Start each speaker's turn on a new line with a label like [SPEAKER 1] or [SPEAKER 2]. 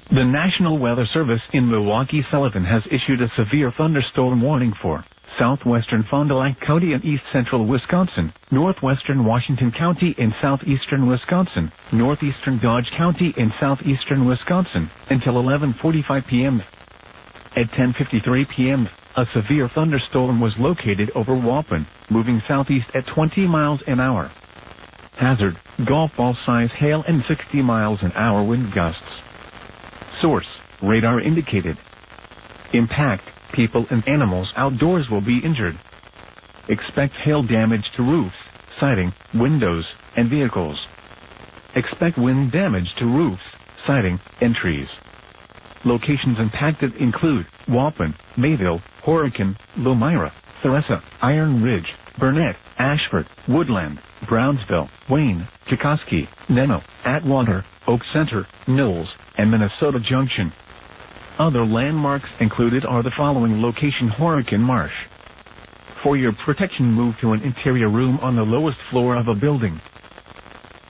[SPEAKER 1] The National Weather Service in Milwaukee-Sullivan has issued a severe thunderstorm warning for southwestern Fond du Lac County in east-central Wisconsin, northwestern Washington County in southeastern Wisconsin, northeastern Dodge County in southeastern Wisconsin, until 11:45 p.m. At 10:53 p.m., a severe thunderstorm was located over Waupun, moving southeast at 20 miles an hour. Hazard, golf ball size hail and 60 miles an hour wind gusts. Source, radar indicated. Impact, people and animals outdoors will be injured. Expect hail damage to roofs, siding, windows, and vehicles. Expect wind damage to roofs, siding, and trees. Locations impacted include Waupun, Mayville, Horicon, Lomira, Theresa, Iron Ridge, Burnett, Ashford, Woodland, Brownsville, Wayne, Chikoski, Neno, Atwater, Oak Center, Knowles, and Minnesota Junction. Other landmarks included are the following location: Horicon Marsh. For your protection, move to an interior room on the lowest floor of a building.